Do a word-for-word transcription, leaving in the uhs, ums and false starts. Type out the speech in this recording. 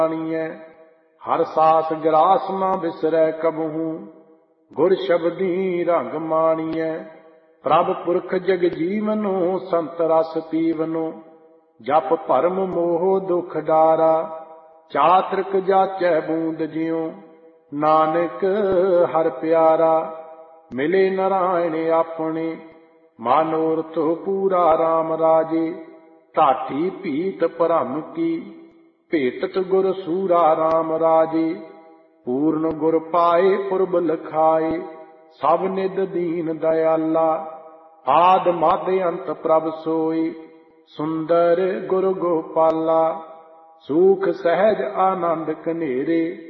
ਬਾਣੀਐ। ਹਰ ਸਾਸ ਗਰਾਸ ਨਾ ਬਿਸਰੈ ਕਬਹੂ, ਗੁਰ ਸ਼ਬਦੀ ਰੰਗ ਮਾਣੀਐ। ਪ੍ਰਭ ਪੁਰਖ ਜਗ ਜੀਵਨੋ, ਸੰਤ ਰਸ ਪੀਵਨੋ। ਜਪ ਭਰਮ ਮੋਹ ਦੁਖ ਡਾਰਾ, ਚਾਤ੍ਰਿਕ ਜਾਚੈ ਬੂੰਦ ਜਿਉ। ਨਾਨਕ ਹਰ ਪਿਆਰਾ, ਮਿਲੇ ਨਾਰਾਇਣ ਆਪਣੇ। ਮਨੋਰਥ ਪੂਰਾ ਰਾਮ ਰਾਜੇ, ਢਾਠੀ ਭੀਤ ਭਰਮ ਕੀ। ਭੇਟਤ ਗੁਰ ਸੂਰਾ ਰਾਮ ਰਾਜੇ, ਪੂਰਨ ਗੁਰ ਪਾਏ ਪੁਰਬ ਲਖਾਏ। ਸਭ ਨਿਧ ਦੀਨ ਦਇਆਲਾ, ਆਦ ਮਧ ਅੰਤ ਪ੍ਰਭ ਸੋਈ। ਸੁੰਦਰ ਗੁਰ ਗੋਪਾਲਾ, ਸੂਖ ਸਹਿਜ ਆਨੰਦ ਕਨੇਰੇ।